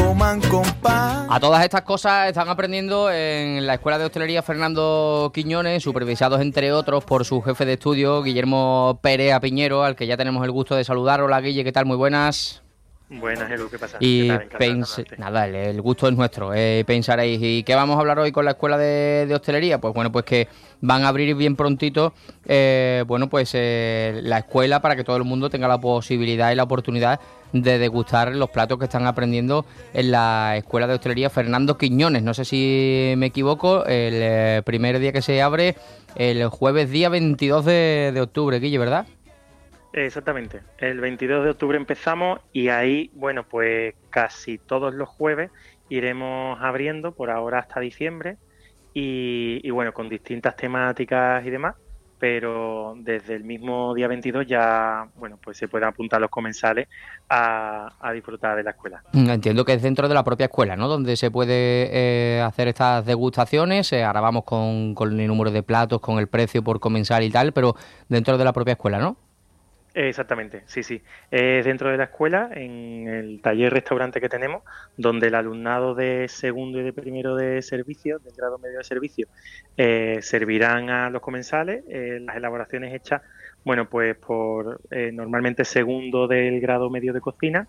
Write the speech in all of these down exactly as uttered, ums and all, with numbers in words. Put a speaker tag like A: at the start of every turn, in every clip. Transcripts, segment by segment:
A: coman con pan.
B: A todas estas cosas están aprendiendo en la Escuela de Hostelería Fernando Quiñones, supervisados entre otros por su jefe de estudio, Guillermo Pérez Piñero, al que ya tenemos el gusto de saludar. Hola Guille, ¿qué tal? Muy buenas.
C: Buenas, Edu, ¿qué pasa?
B: Y
C: ¿Qué tal?
B: pens- nada, el, el gusto es nuestro. Eh, pensaréis, ¿y qué vamos a hablar hoy con la Escuela de, de Hostelería? Pues bueno, pues que van a abrir bien prontito, eh, bueno, pues eh, la escuela para que todo el mundo tenga la posibilidad y la oportunidad de degustar los platos que están aprendiendo en la Escuela de Hostelería Fernando Quiñones. No sé si me equivoco, el eh, primer día que se abre, el jueves día veintidós de, de octubre, Guille, ¿verdad?
C: Exactamente, el veintidós de octubre empezamos y ahí, bueno, pues casi todos los jueves iremos abriendo por ahora hasta diciembre y, y bueno, con distintas temáticas y demás, pero desde el mismo día veintidós ya, bueno, pues se pueden apuntar los comensales a, a disfrutar de la escuela.
B: Entiendo que es dentro de la propia escuela, ¿no? Donde se puede eh, hacer estas degustaciones. Eh, ahora vamos con, con el número de platos, con el precio por comensal y tal, pero dentro de la propia escuela, ¿no?
C: Exactamente, sí, sí. Es dentro de la escuela, en el taller-restaurante que tenemos, donde el alumnado de segundo y de primero de servicio, del grado medio de servicio, eh, servirán a los comensales eh, las elaboraciones hechas, bueno, pues por eh, normalmente segundo del grado medio de cocina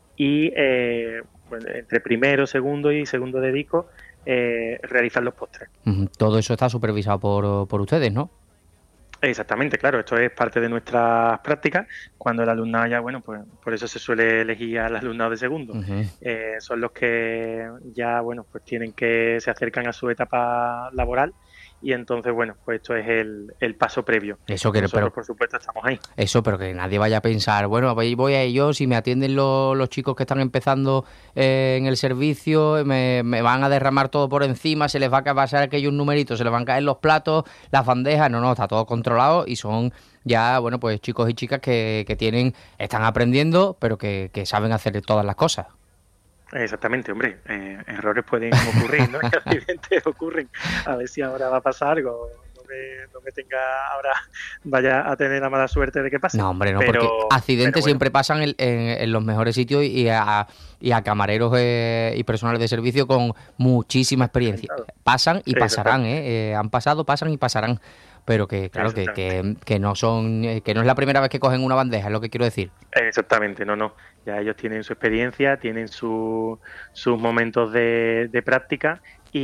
C: y eh, pues, entre primero, segundo y segundo de disco eh, realizan los postres.
B: Uh-huh. Todo eso está supervisado por, por ustedes, ¿no?
C: Exactamente, claro, esto es parte de nuestras prácticas, cuando el alumnado ya, bueno, pues por eso se suele elegir al alumnado de segundo. Uh-huh. Eh, son los que ya, bueno, pues tienen que, se acercan a su etapa laboral y entonces, bueno, pues esto es el, el paso previo.
B: Eso que,
C: Nosotros,
B: pero,
C: por supuesto, estamos ahí.
B: Eso, pero que nadie vaya a pensar, bueno, ahí voy a ellos, si me atienden los, los chicos que están empezando eh, en el servicio, me, me van a derramar todo por encima, se les va a pasar aquellos numeritos, se les van a caer los platos, las bandejas. No, no, está todo controlado y son ya, bueno, pues chicos y chicas que, que tienen, están aprendiendo, pero que, que saben hacer todas las cosas.
C: Exactamente, hombre, eh, errores pueden ocurrir, ¿no? Accidentes ocurren. A ver si ahora va a pasar algo, no me, no me tenga ahora, vaya a tener la mala suerte de que pase.
B: No, hombre, no,
C: pero,
B: porque accidentes
C: pero bueno.
B: siempre pasan en, en, en los mejores sitios y a, y a camareros eh, y personales de servicio con muchísima experiencia. Pasan y pasarán, ¿eh? ¿eh? Han pasado, pasan y pasarán. Pero que, claro, que, que, que no son, que no es la primera vez que cogen una bandeja, es lo que quiero decir.
C: Exactamente, no, no. Ya ellos tienen su experiencia, tienen su, sus momentos de, de práctica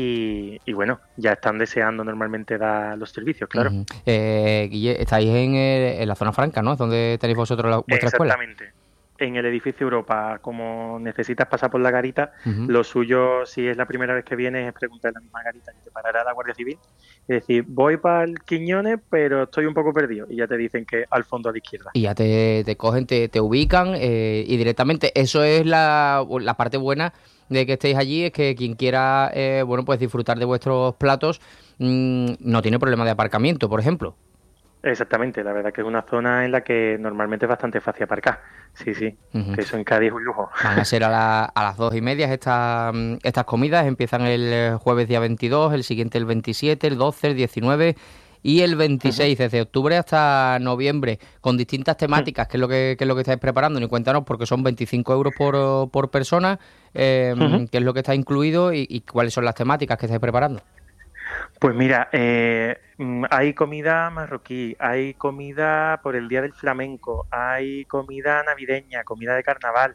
C: y, y, bueno, ya están deseando normalmente dar los servicios, claro.
B: Uh-huh. eh, Guille, estáis en, el, en la zona franca, ¿no? Es donde tenéis vosotros la, vuestra escuela.
C: Exactamente. En el edificio Europa, como necesitas pasar por la garita,
B: uh-huh.
C: lo suyo, si es la primera vez que vienes, es preguntar en la misma garita que te parará la Guardia Civil. Es decir, voy para el Quiñones, pero estoy un poco perdido. Y ya te dicen que al fondo a la izquierda.
B: Y ya te, te cogen, te, te ubican eh, y directamente, eso es la, la parte buena de que estéis allí, es que quien quiera, eh, bueno, pues disfrutar de vuestros platos, mmm, no tiene problema de aparcamiento, por ejemplo.
C: Exactamente, la verdad que es una zona en la que normalmente es bastante fácil aparcar. Sí, sí, uh-huh. que eso en Cádiz es un lujo.
B: Van a ser a, la, a las dos y media estas, estas comidas, empiezan el jueves día veintidós, el siguiente el veintisiete, el doce, el diecinueve y el veintiséis, uh-huh. desde octubre hasta noviembre, con distintas temáticas, uh-huh. que es lo que, que es lo que estáis preparando. Y cuéntanos, porque son veinticinco euros por, por persona, eh, uh-huh. qué es lo que está incluido y, y cuáles son las temáticas que estáis preparando.
C: Pues mira, eh, hay comida marroquí, hay comida por el Día del Flamenco, hay comida navideña, comida de carnaval.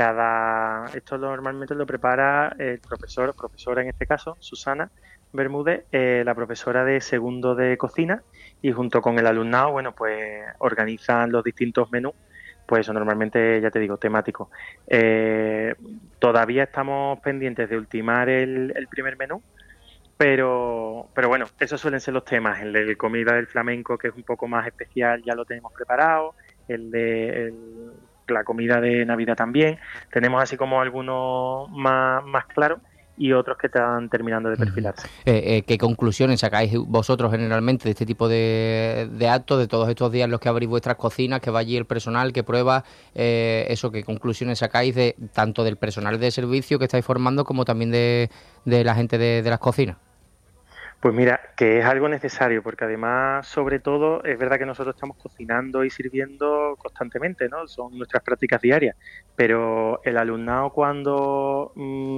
C: Cada esto lo, normalmente lo prepara el profesor, profesora en este caso, Susana Bermúdez, eh, la profesora de segundo de cocina, y junto con el alumnado, bueno, pues organizan los distintos menús. Pues eso normalmente, ya te digo, temático. Eh, todavía estamos pendientes de ultimar el, el primer menú. Pero, pero bueno, esos suelen ser los temas. El de comida del flamenco, que es un poco más especial, ya lo tenemos preparado. El de el, la comida de Navidad también. Tenemos así como algunos más, más claros y otros que están terminando de perfilarse.
B: Eh, eh, ¿Qué conclusiones sacáis vosotros generalmente de este tipo de, de actos, de todos estos días en los que abrís vuestras cocinas, que va allí el personal, que prueba eh, eso? ¿Qué conclusiones sacáis de tanto del personal de servicio que estáis formando como también de, de la gente de, de las cocinas?
C: Pues mira, que es algo necesario, porque además, sobre todo, es verdad que nosotros estamos cocinando y sirviendo constantemente, ¿no? Son nuestras prácticas diarias, pero el alumnado cuando mmm,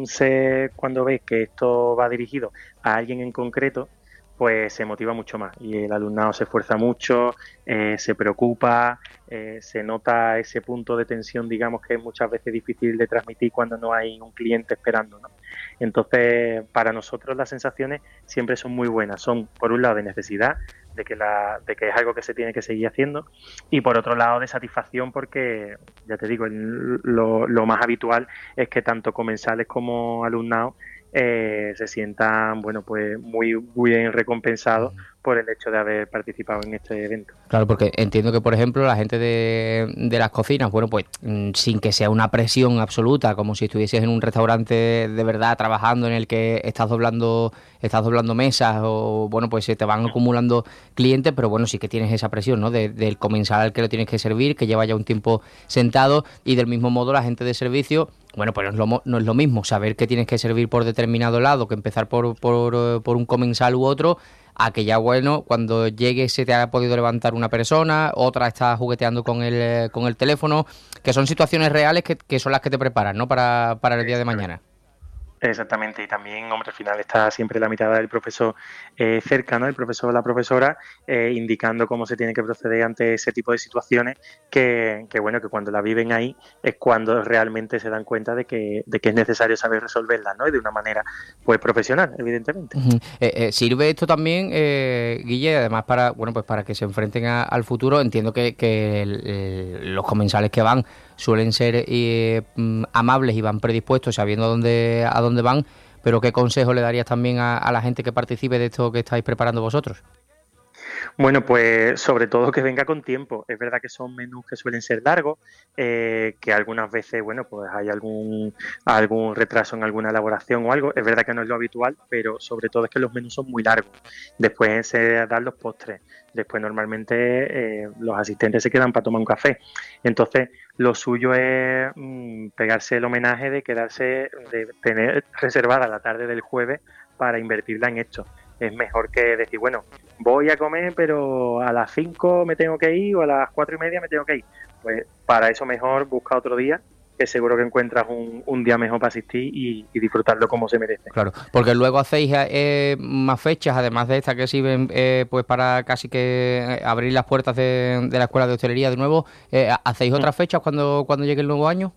C: se, cuando ves que esto va dirigido a alguien en concreto, pues se motiva mucho más y el alumnado se esfuerza mucho, eh, se preocupa, eh, se nota ese punto de tensión, digamos, que es muchas veces difícil de transmitir cuando no hay un cliente esperando, ¿no? Entonces, para nosotros las sensaciones siempre son muy buenas, son por un lado de necesidad, de que, la, de que es algo que se tiene que seguir haciendo, y por otro lado de satisfacción porque, ya te digo, el, lo, lo más habitual es que tanto comensales como alumnados Eh, se sientan, bueno, pues muy, muy bien recompensados por el hecho de haber participado en este evento.
B: Claro, porque entiendo que, por ejemplo, la gente de, de las cocinas, bueno, pues sin que sea una presión absoluta, como si estuvieses en un restaurante de verdad trabajando en el que estás doblando estás doblando mesas o, bueno, pues se te van acumulando clientes, pero bueno, sí que tienes esa presión, ¿no? De, del comensal al que lo tienes que servir, que lleva ya un tiempo sentado, y del mismo modo la gente de servicio, bueno, pues no es lo, no es lo mismo saber que tienes que servir por determinado lado que empezar por, por, por un comensal u otro, a que ya, bueno, cuando llegue se te ha podido levantar una persona, otra está jugueteando con el, con el teléfono, que son situaciones reales que, que son las que te preparan, ¿no? Para, para el día de mañana.
C: Exactamente, y también, hombre, al final está siempre la mirada del profesor eh, cerca, ¿no? El profesor o la profesora eh, indicando cómo se tiene que proceder ante ese tipo de situaciones que, que, bueno, que cuando la viven ahí es cuando realmente se dan cuenta de que, de que es necesario saber resolverlas, ¿no? Y de una manera, pues, profesional, evidentemente.
B: Uh-huh. eh, eh, sirve esto también, eh, Guille, además para, bueno, pues para que se enfrenten a, al futuro. Entiendo que, que el, el, los comensales que van suelen ser eh, amables y van predispuestos sabiendo a dónde, a dónde van, pero ¿qué consejo le darías también a, a la gente que participe de esto que estáis preparando vosotros?
C: Bueno, pues sobre todo que venga con tiempo. Es verdad que son menús que suelen ser largos, eh, que algunas veces, bueno, pues hay algún algún retraso en alguna elaboración o algo. Es verdad que no es lo habitual, pero sobre todo es que los menús son muy largos. Después se dan los postres. Después normalmente eh, los asistentes se quedan para tomar un café. Entonces, lo suyo es mmm, pegarse el homenaje de quedarse, de tener reservada la tarde del jueves para invertirla en esto. Es mejor que decir, bueno, voy a comer, pero a las cinco me tengo que ir o a las cuatro y media me tengo que ir. Pues para eso mejor busca otro día, que seguro que encuentras un, un día mejor para asistir y, y disfrutarlo como se merece.
B: Claro, porque luego hacéis eh, más fechas, además de estas que sirven eh, pues para casi que abrir las puertas de, de la Escuela de Hostelería de nuevo. Eh, ¿Hacéis otras fechas cuando, cuando llegue el nuevo año?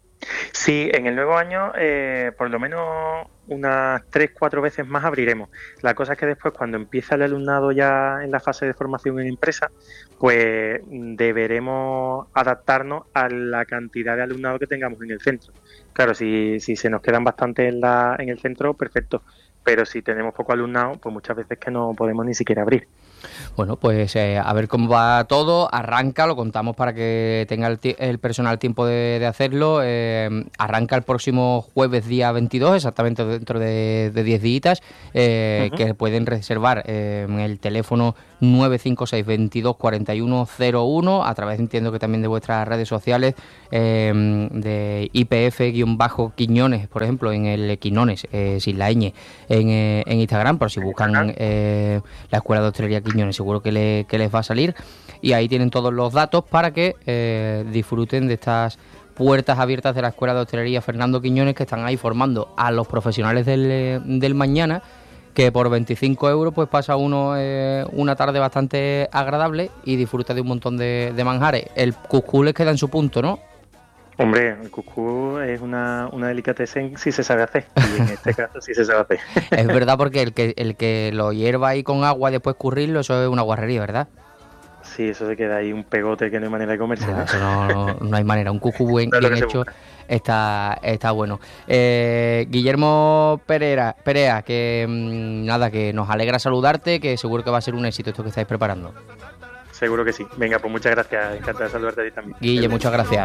C: Sí, en el nuevo año eh, por lo menos unas tres, cuatro veces más abriremos. La cosa es que después, cuando empieza el alumnado ya en la fase de formación en empresa, pues deberemos adaptarnos a la cantidad de alumnado que tengamos en el centro. Claro, si, si se nos quedan bastante en, la, en el centro, perfecto. Pero si tenemos poco alumnado, pues muchas veces que no podemos ni siquiera abrir.
B: Bueno, pues eh, a ver cómo va todo. Arranca, lo contamos para que tenga el, t- el personal tiempo de, de hacerlo. Eh, arranca el próximo jueves día veintidós, exactamente dentro de, de diez días, eh, uh-huh. que pueden reservar eh, en el teléfono nueve cinco seis, veintidós, cuarenta y uno cero uno, a través, entiendo que también de vuestras redes sociales, eh, de I P F-Quiñones, por ejemplo, en el Quinones, eh, sin la ñ, en, eh, en Instagram, por si buscan eh, la Escuela de Hostelería Quiñones, seguro que, le, que les va a salir, y ahí tienen todos los datos para que eh, disfruten de estas puertas abiertas de la Escuela de Hostelería Fernando Quiñones, que están ahí formando a los profesionales del, del mañana, que por veinticinco euros pues pasa uno eh, una tarde bastante agradable y disfruta de un montón de, de manjares. El cuscús les queda en su punto, ¿no?
C: Hombre, el cuscús es una, una delicatessen si se sabe hacer, y en este caso sí se sabe hacer.
B: Es verdad, porque el que el que lo hierva ahí con agua y después currirlo, eso es una guarrería, ¿verdad?
C: Sí, eso se queda ahí un pegote que no hay manera de comerse, ¿no?
B: No, eso no, no, no hay manera. Un cuscús buen, no bien hecho está, está bueno. Eh, Guillermo Pereira, Perea, que mmm, nada, que nos alegra saludarte, que seguro que va a ser un éxito esto que estáis preparando.
C: Seguro que sí. Venga, pues muchas gracias. Encantado de saludarte a ti también.
B: Guille, muchas gracias.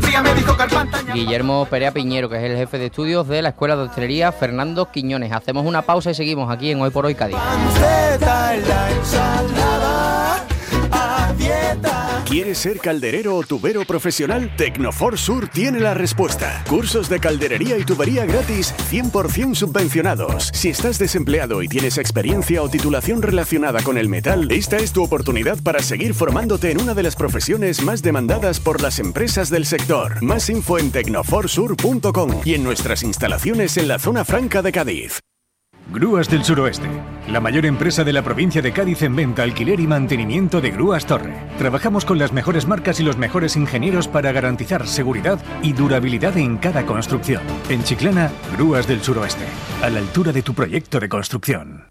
B: Guillermo Perea Piñero, que es el jefe de estudios de la Escuela de Hostelería Fernando Quiñones. Hacemos una pausa y seguimos aquí en Hoy por Hoy Cádiz.
A: ¿Quieres ser calderero o tubero profesional? Tecnofor Sur tiene la respuesta. Cursos de calderería y tubería gratis, cien por ciento subvencionados. Si estás desempleado y tienes experiencia o titulación relacionada con el metal, esta es tu oportunidad para seguir formándote en una de las profesiones más demandadas por las empresas del sector. Más info en tecnoforsur punto com y en nuestras instalaciones en la zona franca de Cádiz.
D: Grúas del Suroeste, la mayor empresa de la provincia de Cádiz en venta, alquiler y mantenimiento de grúas torre. Trabajamos con las mejores marcas y los mejores ingenieros para garantizar seguridad y durabilidad en cada construcción. En Chiclana, Grúas del Suroeste, a la altura de tu proyecto de construcción.